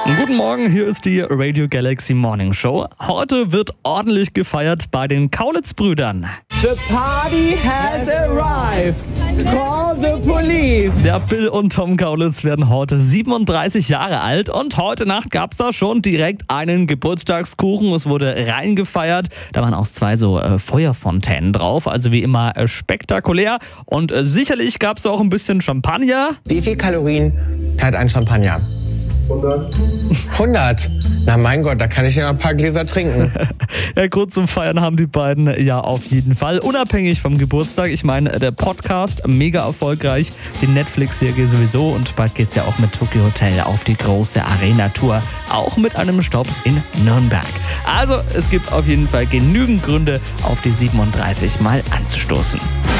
Guten Morgen, hier ist die Radio Galaxy Morning Show. Heute wird ordentlich gefeiert bei den Kaulitz-Brüdern. The party has arrived. Call the police. Der Bill und Tom Kaulitz werden heute 37 Jahre alt und heute Nacht gab es da schon direkt einen Geburtstagskuchen. Es wurde reingefeiert. Da waren auch zwei so Feuerfontänen drauf, also wie immer spektakulär. Und sicherlich gab es auch ein bisschen Champagner. Wie viel Kalorien hat ein Champagner? 100? Na mein Gott, da kann ich ja ein paar Gläser trinken. Ja, Grund zum Feiern haben die beiden ja auf jeden Fall. Unabhängig vom Geburtstag. Ich meine, der Podcast mega erfolgreich, die Netflix-Serie sowieso und bald geht's ja auch mit Tokyo Hotel auf die große Arena-Tour. Auch mit einem Stopp in Nürnberg. Also, es gibt auf jeden Fall genügend Gründe, auf die 37 mal anzustoßen.